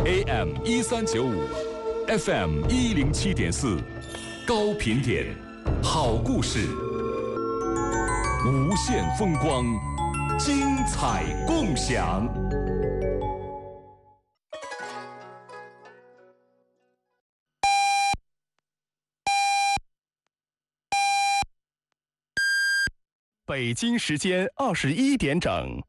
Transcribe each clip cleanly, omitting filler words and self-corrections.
AM1395，FM107.4，高频点，好故事，无限风光，精彩共享。北京时间21点整。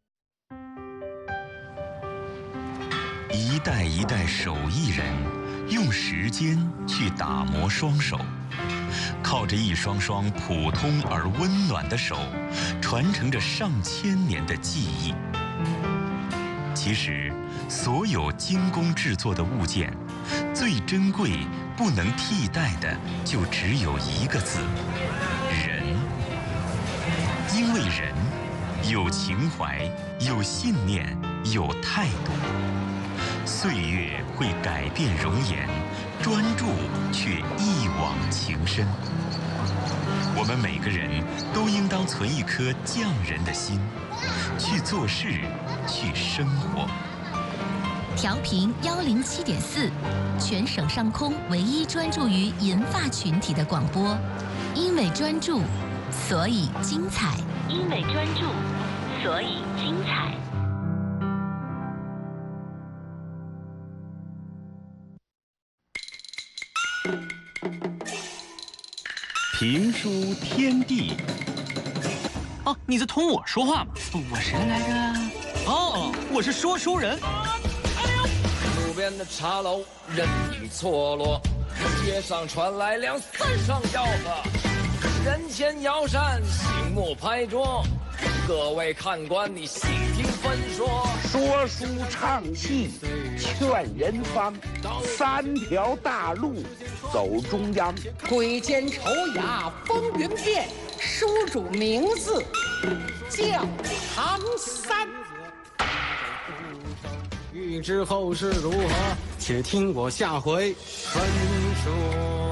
一代一代手艺人用时间去打磨双手，靠着一双双普通而温暖的手，传承着上千年的技艺。其实，所有精工制作的物件，最珍贵、不能替代的，就只有一个字：人。因为人有情怀，有信念，有态度。岁月会改变容颜，专注却一往情深。我们每个人都应当存一颗匠人的心，去做事，去生活。 调频107.4，全省上空唯一专注于银发群体的广播。因为专注，所以精彩。因为专注，所以精彩。 评书天地。 哦，你在同我说话吗？我谁来着？哦，我是说书人。 路边的茶楼人影错落，街上传来两三声吆喝，人前摇扇，醒目拍桌。各位看官，你细听分说。 说书唱戏劝人方，三条大路走中央。 鬼间丑雅风云变，书主名字叫唐三。 欲知后事如何，且听我下回分说。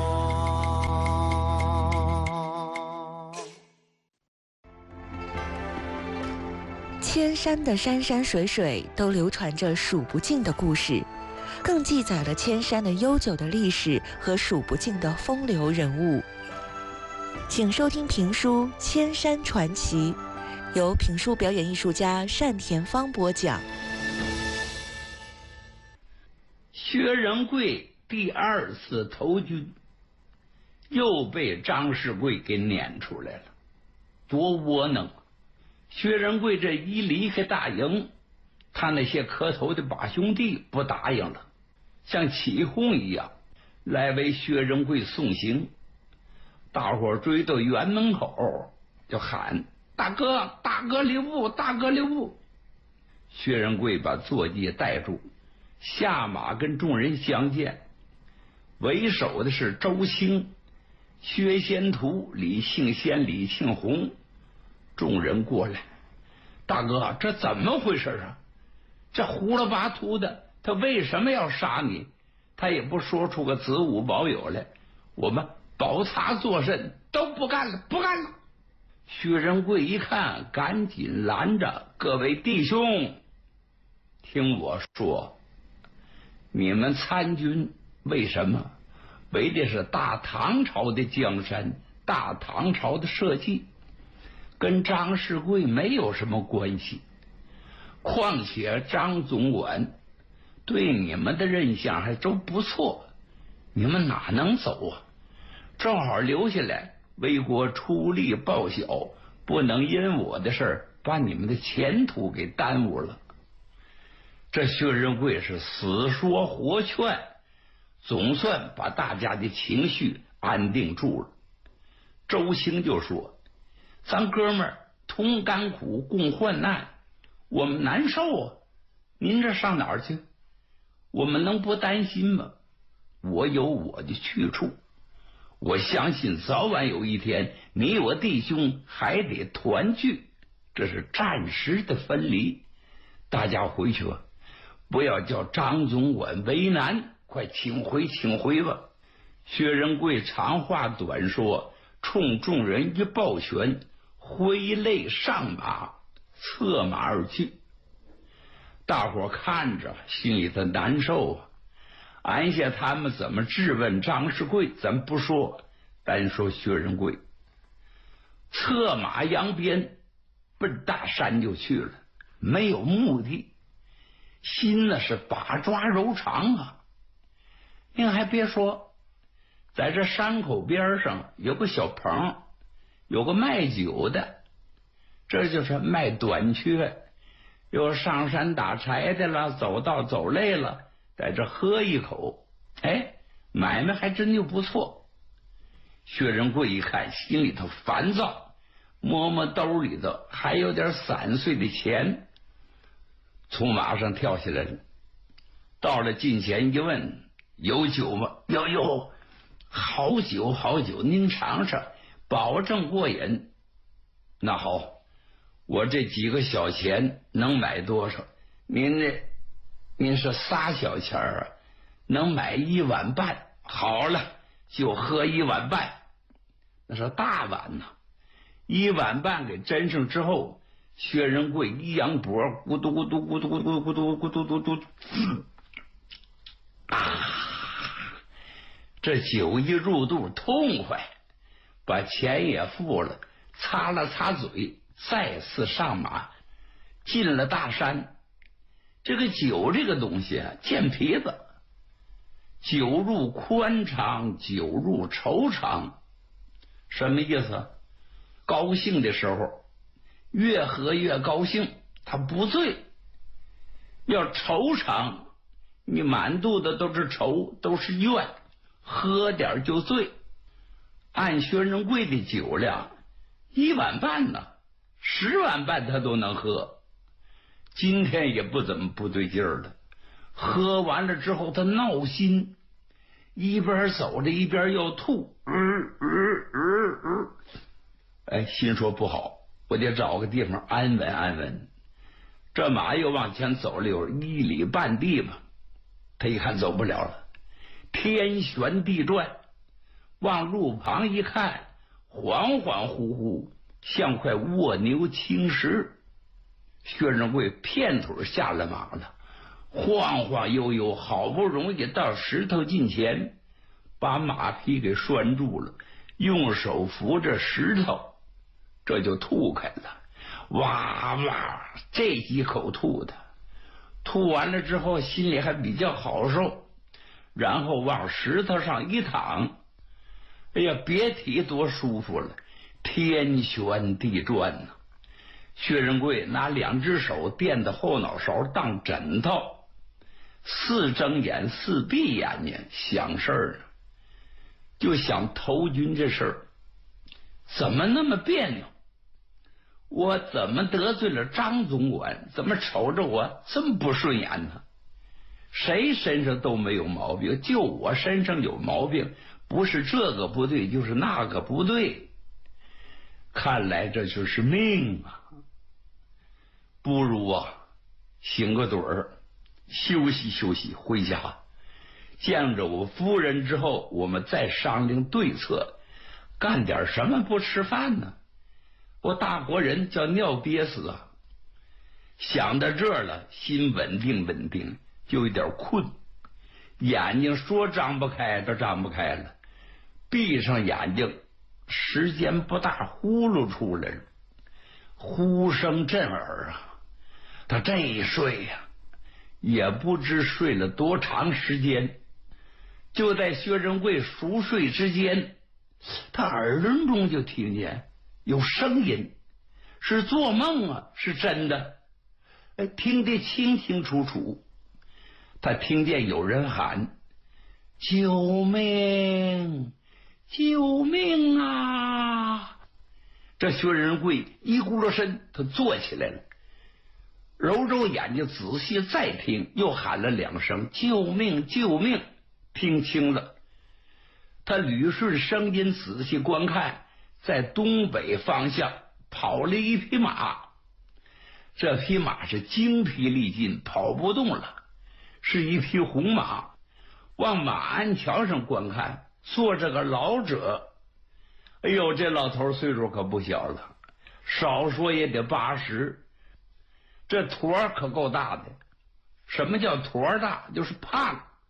千山的山山水水都流传着数不尽的故事，更记载了千山的悠久的历史和数不尽的风流人物。请收听评书《千山传奇》，由评书表演艺术家单田芳播讲。 薛仁贵第二次投军，又被张世贵给撵出来了，多窝囊！薛仁贵这一离开大营，他那些磕头的把兄弟不答应了，像起哄一样来为薛仁贵送行。大伙追到园门口就喊：大哥，大哥留步，大哥留步！薛仁贵把坐骑带住，下马跟众人相见。为首的是周兴、薛仙图、李庆先、李庆红。众人过来，大哥，这怎么回事啊？这胡了八涂的，他为什么要杀你？他也不说出个子午保有来，我们保他作甚，都不干了，不干了！薛仁贵一看，赶紧拦着：各位弟兄，听我说，你们参军为什么？为的是大唐朝的江山，大唐朝的社稷，跟张世贵没有什么关系。况且张总管对你们的印象还都不错，你们哪能走啊？正好留下来为国出力报晓，不能因我的事儿把你们的前途给耽误了。这薛仁贵是死说活劝，总算把大家的情绪安定住了。周兴就说：咱哥们儿同甘苦共患难，我们难受啊，您这上哪儿去？我们能不担心吗？我有我的去处，我相信早晚有一天你我弟兄还得团聚，这是暂时的分离，大家回去吧，不要叫张总管为难，快请回请回吧。薛仁贵长话短说，冲众人一抱拳，挥泪上马，策马而去。大伙看着心里头难受啊， 按下他们怎么质问张世贵，咱不说，单说薛仁贵，策马扬鞭奔大山就去了，没有目的，心呢是把抓柔肠啊。您还别说，在这山口边上有个小棚，有个卖酒的，这就是卖短缺，有上山打柴的了，走道走累了，在这喝一口，哎，买卖还真就不错。薛仁贵一看，心里头烦躁，摸摸兜里头还有点散碎的钱，从马上跳下来了，到了近前一问，有酒吗？有，好酒好酒，您尝尝，保证过瘾。那好，我这几个小钱能买多少？您是仨小钱啊，能买1碗半。好了，就喝1碗半，那是大碗呐。1碗半给斟上之后，薛仁贵一扬脖，咕嘟咕嘟咕嘟咕嘟咕嘟咕嘟咕嘟，这酒一入肚，痛快，把钱也付了，擦了擦嘴，再次上马，进了大山。这个酒这个东西啊，贱皮子，酒入宽肠，酒入愁肠，什么意思？高兴的时候越喝越高兴，他不醉；要愁肠，你满肚子都是愁，都是怨，喝点就醉。按薛仁贵的酒量，1碗半呢，10碗半他都能喝。今天也不怎么不对劲儿了，喝完了之后他闹心，一边走着一边要吐，心说不好，我得找个地方安稳安稳。这马又往前走了有1里半地吧，他一看走不了了，天旋地转，往路旁一看，恍恍惚惚，像块卧牛青石。薛仁贵片腿下了马了，晃晃悠悠，好不容易到石头近前，把马匹给拴住了，用手扶着石头，这就吐开了。哇哇，这几口吐的，吐完了之后心里还比较好受，然后往石头上一躺，哎呀，别提多舒服了，天旋地转呐。薛仁贵拿2只手垫在后脑勺当枕头，似睁眼似闭眼睛，想事儿呢，就想投军这事儿怎么那么别扭，我怎么得罪了张总管，怎么瞅着我这么不顺眼呢？谁身上都没有毛病，就我身上有毛病，不是这个不对就是那个不对，看来这就是命啊。不如啊，醒个盹儿，休息休息，回家见着我夫人之后，我们再商量对策。干点什么不吃饭呢？我大活人叫尿憋死啊！想到这儿了，心稳定，就有点困，眼睛说张不开都张不开了，闭上眼睛，时间不大，呼噜出来了，呼声震耳啊！他这一睡呀，也不知睡了多长时间。就在薛仁贵熟睡之间，他耳朵中就听见有声音，是做梦啊，是真的，听得清清楚楚。他听见有人喊：“救命！救命啊！”这薛仁贵一咕噜身，他坐起来了，揉揉眼睛，仔细再听，又喊了2声：“救命！救命！”听清了，他捋顺声音，仔细观看，在东北方向跑了一匹马。这匹马是精疲力尽，跑不动了，是一匹红马。往马鞍桥上观看，坐着个老者。哎呦，这老头岁数可不小了，少说也得80。这坨可够大的。什么叫坨大？就是胖，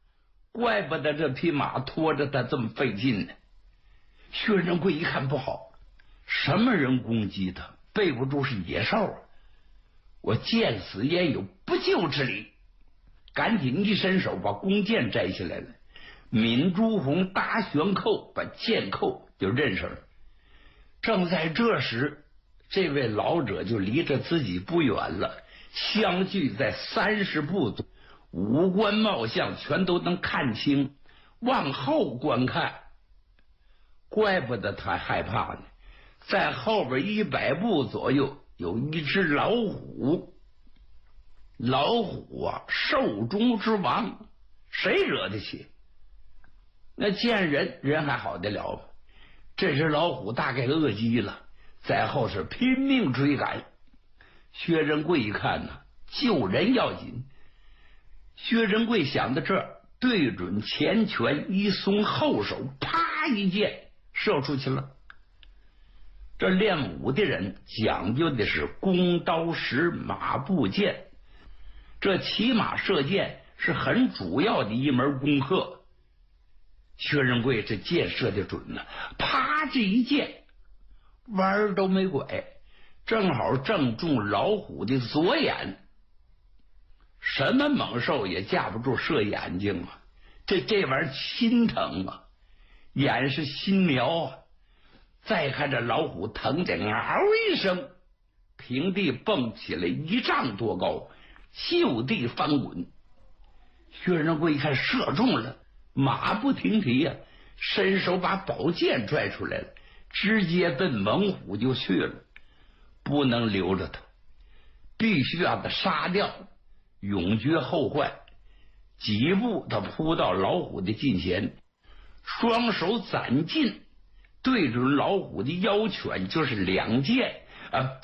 怪不得这匹马拖着他这么费劲呢。薛仁贵一看不好，什么人攻击他，备不住是野兽啊！我见死也有不救之理，赶紧一伸手把弓箭摘下来了，抿朱红搭悬扣，把箭扣就认上了。正在这时，这位老者就离着自己不远了，相距在30步左右，五官貌相全都能看清，往后观看，怪不得他害怕呢。在后边100步左右有一只老虎，老虎啊，兽中之王，谁惹得起？那见人还好得了，这只老虎大概饿极了，在后是拼命追赶。薛仁贵一看呢，救人要紧。薛仁贵想到这儿，对准前拳一松后手，啪一箭射出去了。这练武的人讲究的是弓刀石马步箭，这骑马射箭是很主要的一门功课。薛仁贵这箭射的准了，啪这一箭弯都没拐，正好正中老虎的左眼。什么猛兽也架不住射眼睛啊，这玩意儿心疼啊，眼是心苗啊。再看这老虎疼得嗷一声，平地蹦起来1丈多高，就地翻滚。薛仁贵一看射中了，马不停蹄呀，伸手把宝剑拽出来了，直接奔猛虎就去了。不能留着他，必须让他杀掉，永绝后患。几步他扑到老虎的近前，双手攒劲，对准老虎的腰犬就是2箭啊，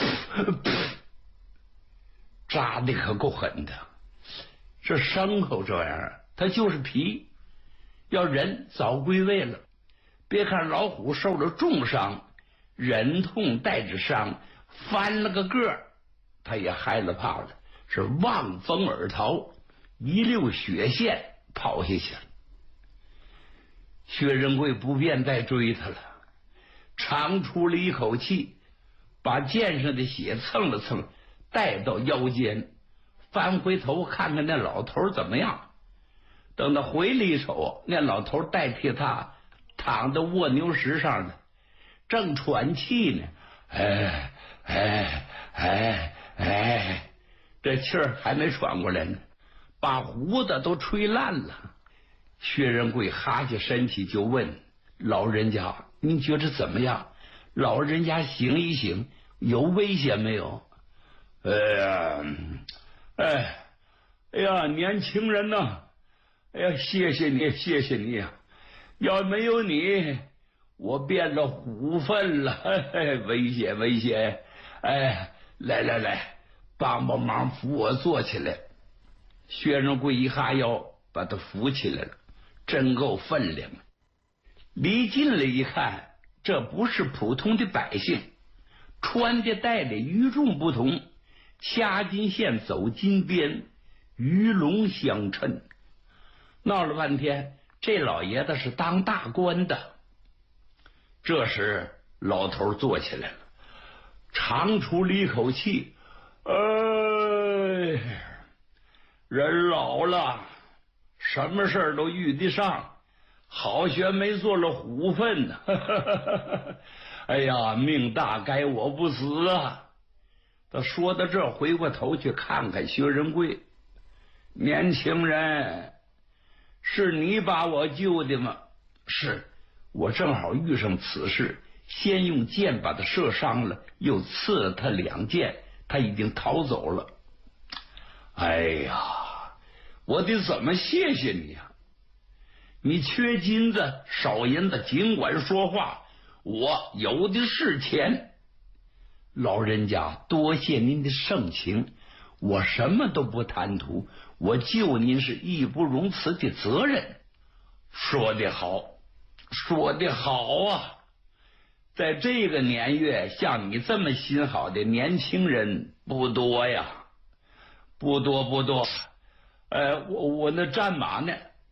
扎的可够狠的。这牲口这玩意儿，它就是皮，要人早归位了。别看老虎受了重伤，忍痛带着伤，翻了个个，他也害了怕了，是望风而逃，一溜血线跑下去了。薛仁贵不便再追他了，长出了一口气，把剑上的血蹭了蹭，带到腰间，翻回头看看那老头怎么样。等他回来一瞅，那老头代替他躺在卧牛石上呢，正喘气呢。这气儿还没喘过来呢，把胡子都吹烂了。薛仁贵哈起身体就问老人家：“您觉得怎么样？”老人家醒一醒，有危险没有？哎呀，年轻人呐，哎呀，谢谢你，谢谢你呀！要没有你，我变了虎粪了，危险危险！哎，来，帮忙扶我坐起来。薛仁贵一哈腰，把他扶起来了，真够分量。离近了一看，这不是普通的百姓，穿的戴的与众不同，掐金线走金边，鱼龙相衬。闹了半天，这老爷子是当大官的。这时老头坐起来了，长出了一口气，人老了，什么事儿都遇得上，好悬没做了虎粪呢。哎呀，命大，该我不死啊！他说到这，回过头去看看薛仁贵，年轻人，是你把我救的吗？是，我正好遇上此事，先用箭把他射伤了，又刺了他2箭，他已经逃走了。哎呀，我得怎么谢谢你啊？你缺金子少银子尽管说话，我有的是钱。老人家，多谢您的盛情，我什么都不贪图，我救您是义不容辞的责任。说得好，说得好啊！在这个年月，像你这么心好的年轻人不多呀，不多。我那战马呢？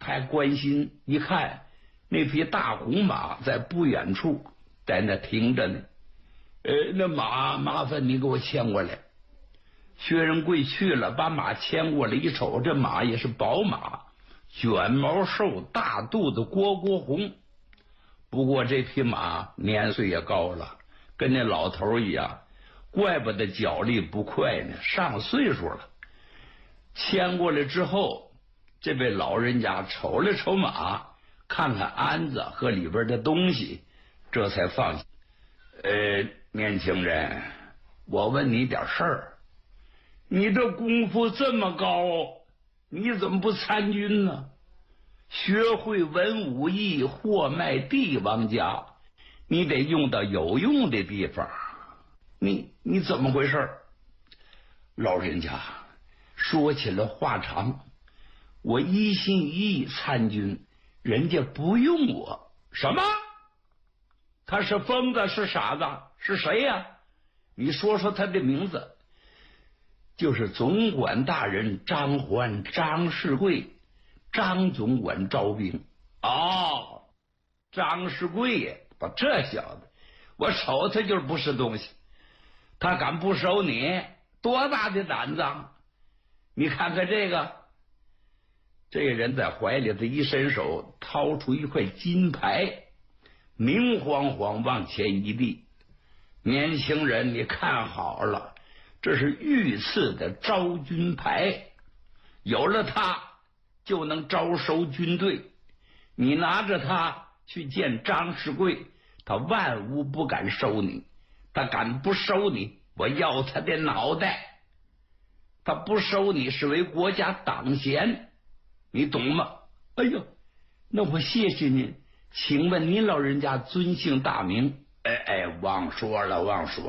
他还关心，一看那匹大红马在不远处在那停着呢。那马麻烦你给我牵过来。薛仁贵去了，把马牵过来，一瞅，这马也是宝马，卷毛瘦，大肚子，蝈蝈红。不过这匹马年岁也高了，跟那老头一样，怪不得脚力不快呢，上岁数了。牵过来之后，这位老人家瞅了瞅马，看看鞍子和里边的东西，这才放心。年轻人，我问你点事儿，你这功夫这么高，你怎么不参军呢？学会文武艺，货卖帝王家，你得用到有用的地方。你怎么回事？老人家，说起来话长，我一心一意参军，人家不用我。什么？他是疯子是傻子是谁呀？你说说他的名字。就是总管大人张环张世贵，张总管招兵。哦，张世贵呀，把这小子，我瞅他就是不是东西。他敢不收你，多大的胆子！你看看这个，这个人在怀里头一伸手，掏出一块金牌，明晃晃往前一递。年轻人，你看好了，这是御赐的招军牌，有了它就能招收军队。你拿着它去见张世贵，他万无不敢收你。他敢不收你，我要他的脑袋。他不收你是为国家党贤，你懂吗？哎呦，那我谢谢您，请问您老人家尊姓大名？忘说了，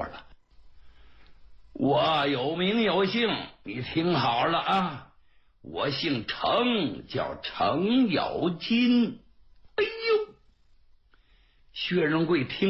我有名有姓，你听好了啊，我姓程，叫程咬金。哎呦，薛仁贵听